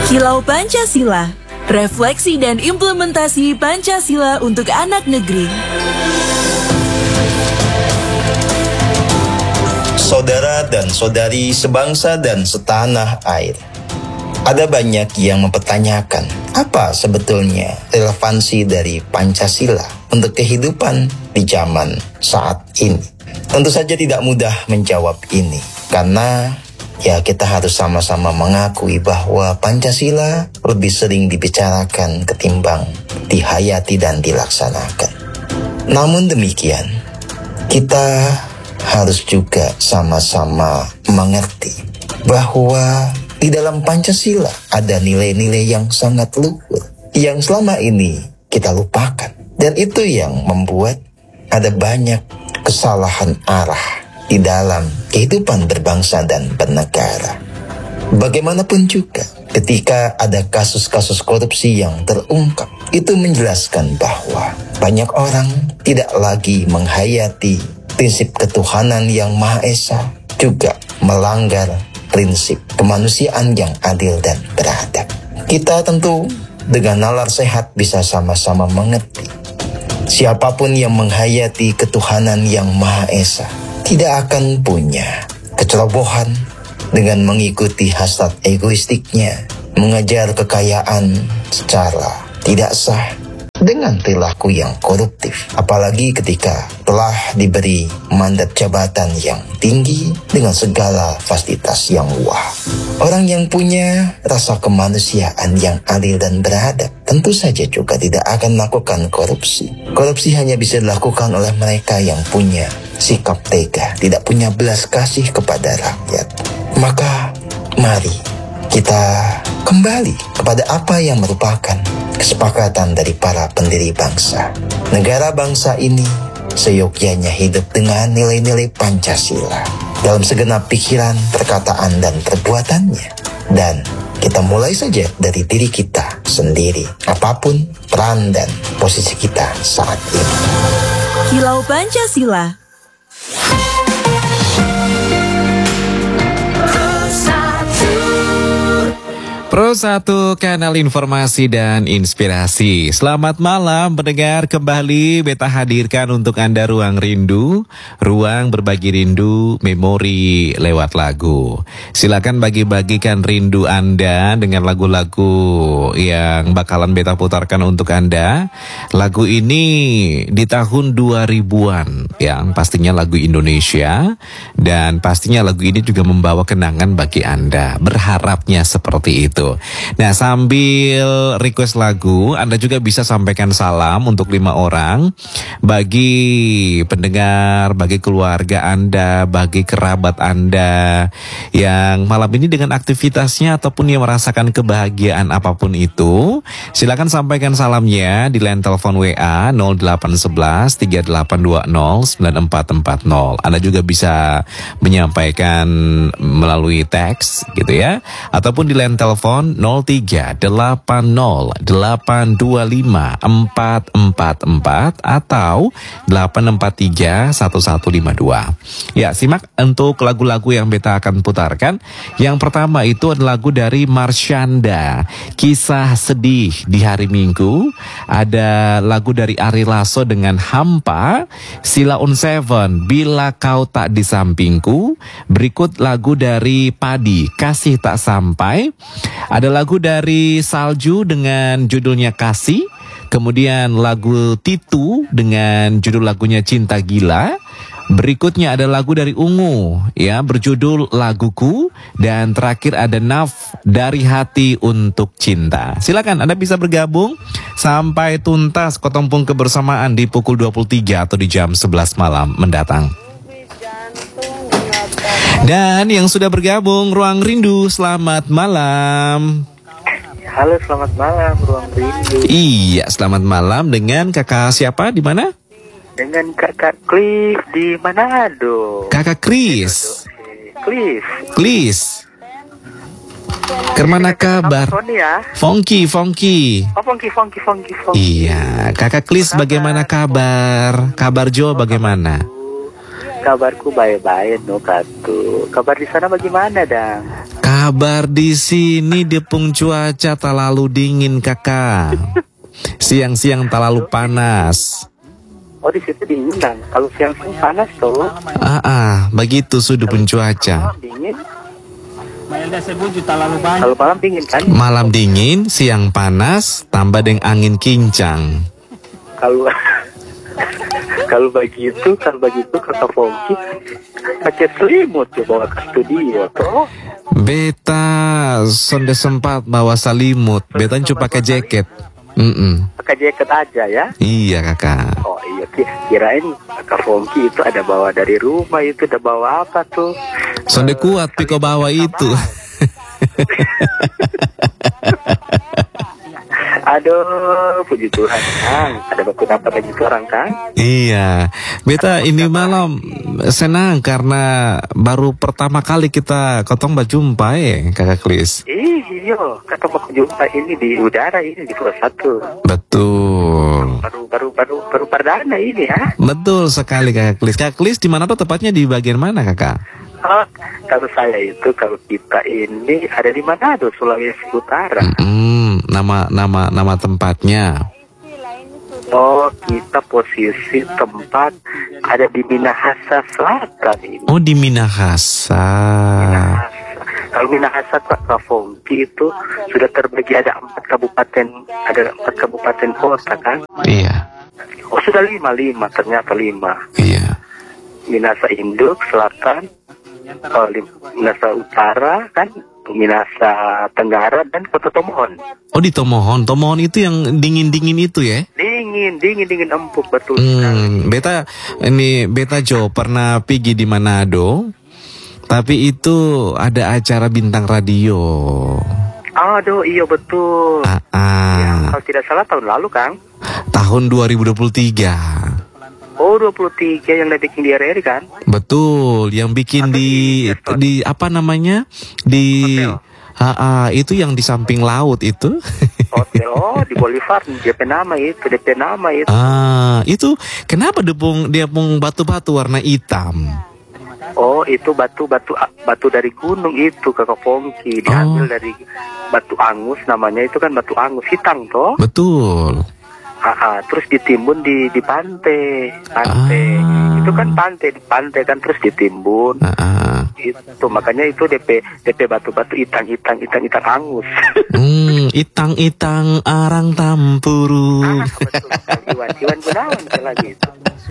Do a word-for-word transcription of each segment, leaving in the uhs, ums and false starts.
Kilau Pancasila, refleksi dan implementasi Pancasila untuk anak negeri. Saudara dan saudari sebangsa dan setanah air, ada banyak yang mempertanyakan apa sebetulnya relevansi dari Pancasila untuk kehidupan di zaman saat ini. Tentu saja tidak mudah menjawab ini, karena ya kita harus sama-sama mengakui bahwa Pancasila lebih sering dibicarakan ketimbang dihayati dan dilaksanakan. Namun demikian, kita harus juga sama-sama mengerti bahwa di dalam Pancasila ada nilai-nilai yang sangat luhur yang selama ini kita lupakan. Dan itu yang membuat ada banyak kesalahan arah di dalam kehidupan berbangsa dan bernegara. Bagaimanapun juga, ketika ada kasus-kasus korupsi yang terungkap, itu menjelaskan bahwa banyak orang tidak lagi menghayati prinsip ketuhanan yang Maha Esa, juga melanggar prinsip kemanusiaan yang adil dan beradab. Kita tentu dengan nalar sehat bisa sama-sama mengerti, siapapun yang menghayati ketuhanan yang Maha Esa tidak akan punya kecerobohan dengan mengikuti hasrat egoistiknya, mengejar kekayaan secara tidak sah, dengan perilaku yang koruptif, apalagi ketika telah diberi mandat jabatan yang tinggi dengan segala fasilitas yang wah. Orang yang punya rasa kemanusiaan yang adil dan beradab tentu saja juga tidak akan melakukan korupsi. Korupsi hanya bisa dilakukan oleh mereka yang punya sikap tega, tidak punya belas kasih kepada rakyat. Maka mari kita kembali kepada apa yang merupakan kesepakatan dari para pendiri bangsa. Negara bangsa ini seyogyanya hidup dengan nilai-nilai Pancasila dalam segenap pikiran, perkataan, dan perbuatannya. Dan kita mulai saja dari diri kita sendiri, apapun peran dan posisi kita saat ini. Kilau Pancasila. Pro satu, kanal informasi dan inspirasi. Selamat malam pendengar, kembali beta hadirkan untuk Anda Ruang Rindu, ruang berbagi rindu, memori lewat lagu. Silakan bagi-bagikan rindu Anda dengan lagu-lagu yang bakalan beta putarkan untuk Anda. Lagu ini di tahun dua ribuan, yang pastinya lagu Indonesia, dan pastinya lagu ini juga membawa kenangan bagi Anda. Berharapnya seperti itu. Nah, sambil request lagu, Anda juga bisa sampaikan salam untuk lima orang, bagi pendengar, bagi keluarga Anda, bagi kerabat Anda yang malam ini dengan aktivitasnya ataupun yang merasakan kebahagiaan apapun itu. Silakan sampaikan salamnya di line telepon W A nol delapan satu satu tiga delapan dua nol sembilan empat empat nol. Anda juga bisa menyampaikan melalui teks gitu ya, ataupun di line telepon nol tiga delapan nol delapan dua lima empat empat empat atau delapan empat tiga satu satu lima dua. Ya, simak untuk lagu-lagu yang beta akan putarkan. Yang pertama itu adalah lagu dari Marsyanda, Kisah Sedih di Hari Minggu. Ada lagu dari Ari Lasso dengan Hampa, Sila On Seven, Bila Kau Tak Di Sampingku. Berikut lagu dari Padi, Kasih Tak Sampai. Ada lagu dari Salju dengan judulnya Kasih. Kemudian lagu Titu dengan judul lagunya Cinta Gila. Berikutnya ada lagu dari Ungu ya, berjudul Laguku. Dan terakhir ada Naf, Dari Hati Untuk Cinta. Silakan Anda bisa bergabung sampai tuntas kotompung kebersamaan di pukul dua puluh tiga atau di jam sebelas malam mendatang. Dan yang sudah bergabung Ruang Rindu, selamat malam. Halo, selamat malam Ruang Rindu. Iya, selamat malam dengan kakak siapa, di mana? Dengan kakak Cliff di Manado. Kakak Chris. Cliff. Chris. Kemana kabar? Ya? Funky, Funky. Oh, Funky, Funky, Funky, Funky. Iya, kakak Chris bagaimana kabar? Kabar Jo bagaimana? Kabarku baik-baik no katu. Kabar di sana bagaimana, Dang? Kabar di sini Depung cuaca tak lalu dingin kakak. Siang-siang tak lalu panas. Oh di situ dingin kan? Kalau siang-siang panas tuh. Ah, ah begitu sudah pun cuaca. Malam dingin. Kalau malam dingin kan? Malam dingin, siang panas, tambah dengan angin kincang. Kalau kalau begitu, kalau begitu kata Fongki pakai selimut ya bawa ke studio tuh. Beta sonde sempat bawa selimut, beta cuma pakai jaket. Mm-mm. Pakai jaket aja ya? Iya kakak. Oh iya, kirain Kak Fongki itu ada bawa dari rumah, itu ada bawa apa tuh? Sonde kuat piko bawa itu. Aduh, puji Tuhan Kang. Ada baku dapat lagi orang Kang. Iya, beta ini malam senang karena baru pertama kali kita kotong berjumpa ya kakak Klis. Iya, kata mau jumpa ini di udara ini di Pulau Satu. Betul. Baru baru baru baru perdana ini ya. Betul sekali kakak Klis. Kakak Klis di mana tuh tepatnya, di bagian mana kakak? Oh, kalau saya itu kalau kita ini ada di Manado, Sulawesi Utara. Hmm, nama nama nama tempatnya. Oh, kita posisi tempat ada di Minahasa Selatan ini. Oh, di Minahasa. Minahasa. Kalau Minahasa Kak Fongki itu sudah terbagi ada empat kabupaten, ada empat kabupaten kota kan? Iya. Oh sudah lima lima ternyata lima. Iya. Minahasa Induk Selatan, oh, Minahasa Utara kan, Minahasa Tenggara dan Kota Tomohon. Oh di Tomohon, Tomohon itu yang dingin dingin itu ya? Dingin, dingin, dingin empuk betul. Hmm, beta ini beta Jo pernah pergi di Manado. Tapi itu ada acara bintang radio. Aduh, iya betul. Ah, ah. Ya, kalau tidak salah tahun lalu, Kang. Tahun dua ribu dua puluh tiga. Oh, dua puluh tiga yang bikin di R R I kan? Betul, yang bikin Atau di di, di apa namanya? Di Hotel. ah, ah, itu yang di samping laut itu. Hotel, oh di Bolivar, D P nama itu, D P nama itu. Ah, itu kenapa dia pung dia pung batu-batu warna hitam? Oh, itu batu-batu batu dari gunung itu Kakak Fongki, diambil Oh. dari batu angus, namanya itu kan batu angus hitam toh. Betul. Ah, ah, terus ditimbun di di pantai, pantai. Ah. Itu kan pantai, di pantai kan terus ditimbun. Ah, ah. Itu makanya itu D P D P batu-batu itang-itang itang-itang angus. Hmm, itang-itang arang tampuru. Ah, betul sekali, Iwan Iwan Gunawan lagi itu.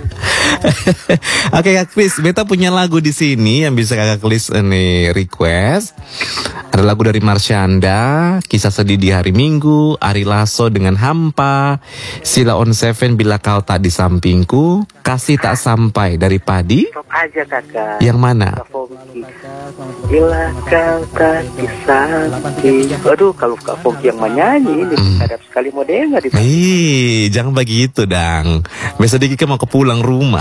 Oke Kak Kris, beta punya lagu di sini yang bisa Kakak Kris ini request. Ada lagu dari Marsyanda, Kisah Sedih di Hari Minggu, Ari Lasso dengan Hampa, Sila on Seven Bila Kau Tak di Sampingku, Kasih Tak Sampai dari Padi. Stop aja kakak. Yang mana? Kak Fongki. Bila kau tak di samping. Aduh, kalau Kak Fongki yang menyanyi ini Hmm. hadap sekali mau dengar di Ih, jangan begitu dang. Besok dikit mau kepulang rumah.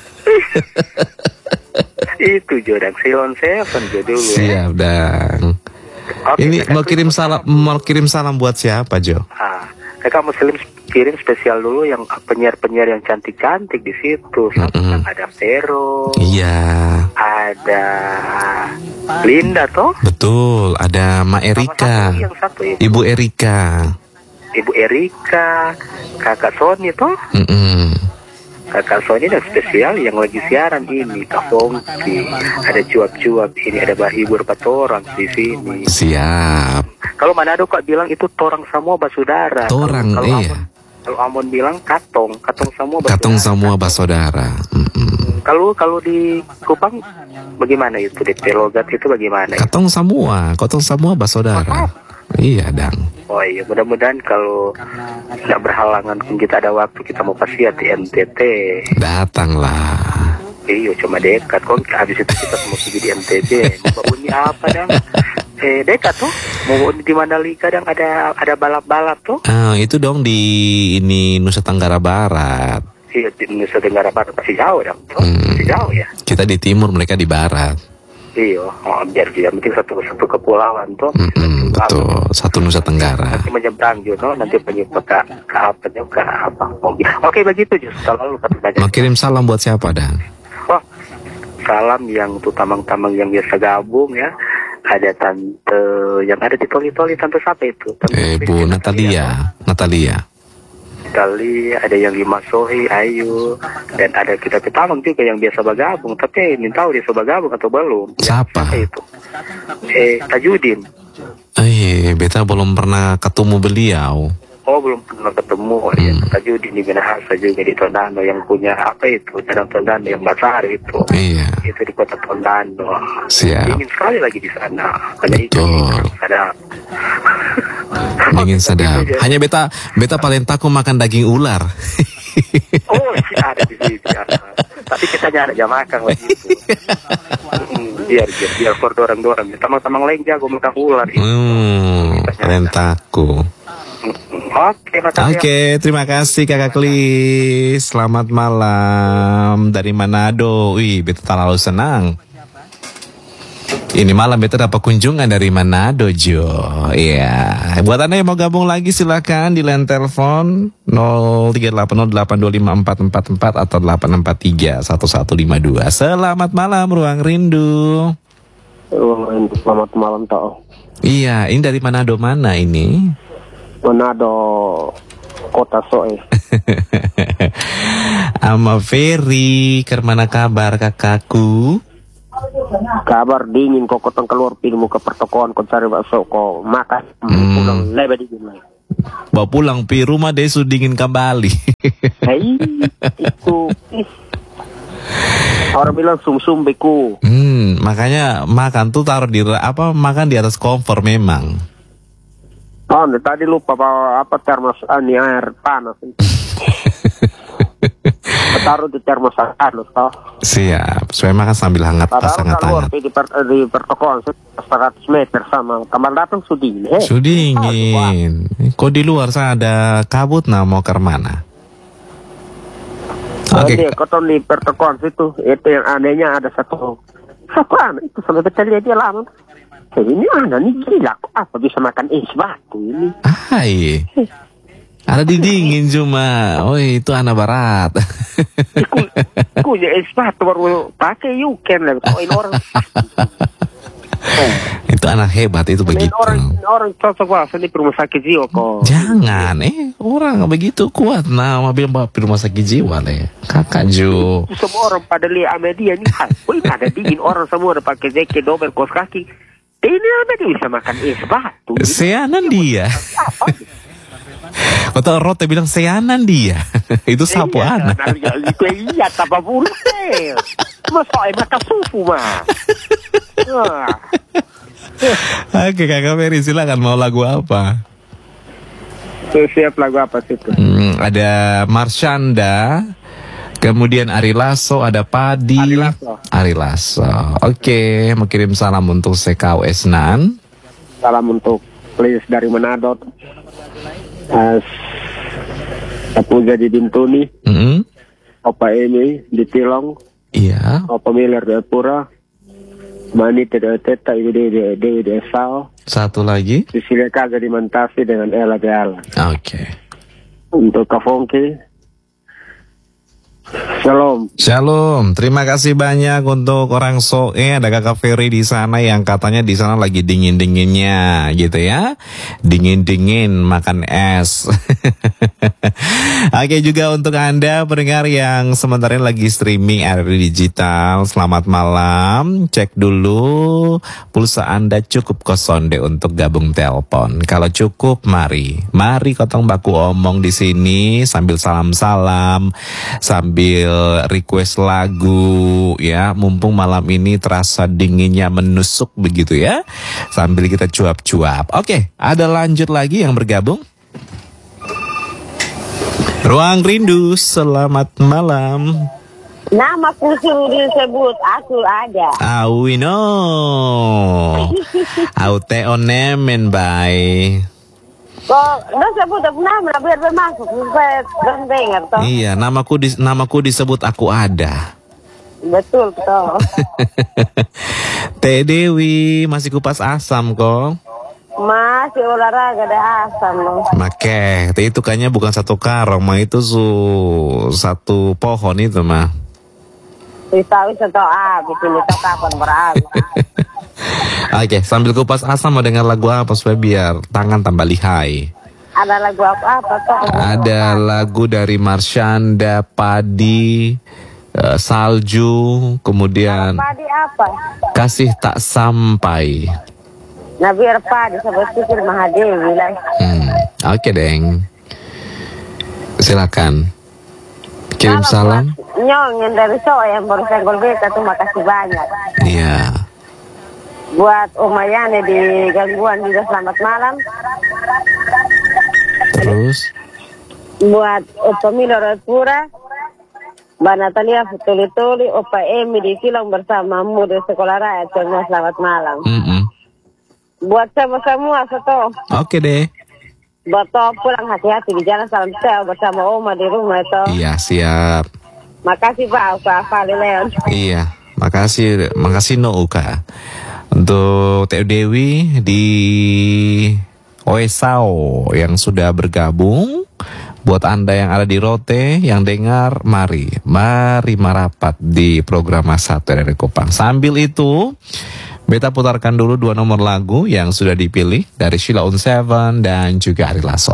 itu Jodang Silon Seven Jo dulu ya. Siap dang. Oke, Ini kakak, mau kirim terus- salam, mau kirim salam buat siapa Jo? Ah, kakak Muslim kirim spesial dulu yang penyiar-penyiar yang cantik-cantik di situ. Mm-mm. Ada Vero, Iya, ada Linda toh. betul. Ada Ma Sama Erika, satu, yang satu itu. Ibu Erika. Ibu Erika, kakak Sony toh. Mm-mm. Kakak Sony dan spesial yang lagi siaran ini Kak Fongki. Ada cuap-cuap ini, ada bahibur orang di sini. Siap. Kalau Manado kok bilang itu torang semua basudara. Torang, kalau, kalau iya. Amon, kalau Amon bilang katong, katong semua basudara. Katong semua basodara. Mm-mm. Kalau kalau di Kupang bagaimana itu? D P logat itu bagaimana? itu? Katong semua, katong semua basodara. Iya dang. Oh iya, mudah-mudahan kalau tidak berhalangan kita ada waktu kita mau pasiat di N T T. Datanglah. Iya, cuma dekat. Kok habis itu kita mau pergi di N T T. Mau bunyi apa dong? Eh dekat tuh. Mau di Mandalika dong ada ada balap-balap tuh. Ah, itu dong di ini Nusa Tenggara Barat. Iya, di Nusa Tenggara Barat masih jauh dong. Tuh. Hmm. Masih jauh ya. Kita di timur, mereka di barat. Iya, oh, biar dia penting satu satu kepulauan tuh. Mm-mm, betul, satu Nusa Tenggara. Nanti menyeberang Juno, nanti penyebab ke ke apa ke apa. Oke, Oke begitu Jus. Kalau lu kata banyak. Mau kirim salam buat siapa dang? Wah, salam yang tuh tamang-tamang yang biasa gabung ya. ada tante yang ada di Toli-Toli, tante siapa itu? Tante Eh, Bu Natalia, Natalia. Kali ada yang di Masohi, Ayu, dan ada kita Petamang juga yang biasa bergabung, tapi ingin tahu dia sudah bergabung atau belum. Siapa? Ya, itu? Eh, Tajudin. Eh, beta belum pernah ketemu beliau. Oh, belum pernah ketemu. Oh, ya, Tajudin di Minahasa juga di Tondano yang punya apa itu, Cadang Tondano yang besar itu. Iya. Itu di kota Tondano. Siap. Dingin sekali lagi di sana. Ada Betul. ada. Dingin sedap. Hanya beta, beta paling takut makan daging ular. Oh, sih ada di sini. Ada. Tapi kita jangan ada makan begitu. Hmm, biar biar biar for dorang-dorang. Tamang-tamang lain jago makan ular. Hmm, paling takut. Oke, makasih. Oke, terima kasih Kakak Klis. Selamat malam dari Manado. Wih, beta terlalu senang. Ini malam beta dapat kunjungan dari Manado, Jo. Iya. Buat Anda yang mau gabung lagi silakan di line telepon nol tiga delapan nol delapan dua lima empat empat empat atau delapan empat tiga satu satu lima dua. Selamat malam Ruang Rindu. Selamat malam, Toh. Iya, ini dari Manado mana ini? Manado, Kota Soe. Ama Ferry, kemana kabar kakakku? Kabar dingin kok kotong keluar pilih muka pertokoan kau cari bakso kau makan Hmm. pulang lebar dingin lagi. Bawa pulang pi rumah deh sudah dingin kembali. Hei itu ih. Orang bilang sum-sum beku. Hmm, makanya makan tuh taruh di apa makan di atas kompor memang. Oh, tadi lupa bawa apa termos ini air panas. Taruh di termos panas toh. Siap, supaya makan sambil hangat pas Padahal keluar hangat-hangat. di, per, di pertokoan seratus meter sama kamar datang sudah dingin. Hei. Sudah dingin. Kok di luar sana ada kabut nah mau ke mana? Oke. Oke, kotong di pertokoan situ, itu yang anehnya ada satu satu anak itu sampai kita lihat dia lama. Eh, ini anak nih gila, kok apa bisa makan es batu ini? Hai. Ada di dingin cuma. Oh, itu anak barat. Kunya es batu baru pakai yuken lah. Oh, ini orang. Itu anak hebat itu Ini begitu. orang orang cocok banget di rumah sakit jiwa kok. Jangan, eh orang begitu kuat nah mobil bawa di rumah sakit jiwa le. Kakak Jo. Semua orang pada lihat sama dia nih. Oh, ini ada dingin orang semua udah pakai jaket double kaos kaki. Ini apa dia bisa makan es batu? Ini Seanan dia. apa? Kata Rote bilang seanan dia. Itu sapu Iya, anak. nah, itu iya apa bulte. Masa eh makan sufu mah. Wah. Oke Kakak Ferry silakan mau lagu apa? Siap lagu apa sih itu? Hmm, ada Marshanda, kemudian Ari Lasso, ada Padi. Ari Lasso. Ari Lasso. Oke, mau kirim salam untuk C K W Esnan. Salam untuk please dari Manado. As Apuja di Dintuni, Mm-mm. Opa Emi di Tilong, Iya. Opa Miller di Apura, Mani tidak Teta Ibu Dewi Dewi di Esau, Satu lagi. Sisilia Kaga di Mantasi dengan Ella di Ala. Oke. Untuk Kafongki, Shalom. Shalom, terima kasih banyak untuk orang Soe. Ada Kakak Ferry di sana yang katanya di sana lagi dingin-dinginnya, gitu ya. Dingin-dingin makan es. Oke, juga untuk Anda pendengar yang sementara ini lagi streaming R R I Digital, selamat malam. Cek dulu pulsa Anda cukup kosong deh untuk gabung telepon. Kalau cukup, mari, mari kotong baku omong di sini sambil salam-salam, sambil request lagu ya, mumpung malam ini terasa dinginnya menusuk begitu ya, sambil kita cuap-cuap. Oke, ada lanjut lagi yang bergabung. Ruang Rindu, selamat malam. Nama suruh disebut, aku ada. Awino, aute onemen bay. Kok lo sebut aku nama biar bermasuk supaya orang dengar toh. Iya, namaku di, namaku disebut aku ada. Betul toh. Teh Dewi masih kupas asam kok. Masih olahraga ada asam loh. Make, itu kayaknya bukan satu karung, mah itu su satu pohon itu mah. Tahu tahu habis ini tahu kapan berapa. Oke, sambil kupas asam mau dengar lagu apa supaya biar tangan tambah lihai? Ada lagu apa apa toh? Ada lagu dari Marshanda, Padi, eh, Salju, kemudian Padi apa? Kasih Tak Sampai. Nah biar padi sampai pikir Mahadewi lah. Hmm, oke deng. Silakan. Kirim salam. Buat Nyong yang dari So yang baru senggol beta tuh makasih banyak. Iya. Buat Umayane di gangguan juga selamat malam. Terus Buat Opa Milo Pura, Mbak Natalia Futuli-Tuli, Opa Emi di Silong bersamamu di Sekolah Rakyat, semua selamat malam. mm-mm. Buat semua-semua Soto, Oke deh. buat toh pulang hati-hati di jalan, salam sehat bersama Oma di rumah itu. Iya, siap. Makasih Pak, Pak Fali Leon. Iya, makasih, makasih No Uka. Untuk Teh Dewi di Oesao yang sudah bergabung. Buat Anda yang ada di Rote, yang dengar, mari, mari merapat di program Satu dari Kupang. Sambil itu, beta putarkan dulu dua nomor lagu yang sudah dipilih dari Sheila on Seven dan juga Ari Lasso.